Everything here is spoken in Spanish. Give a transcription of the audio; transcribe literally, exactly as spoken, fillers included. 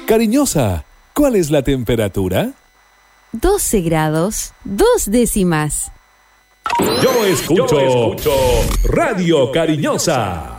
Cariñosa, ¿cuál es la temperatura? doce grados, dos décimas. Yo escucho, Yo escucho Radio Cariñosa.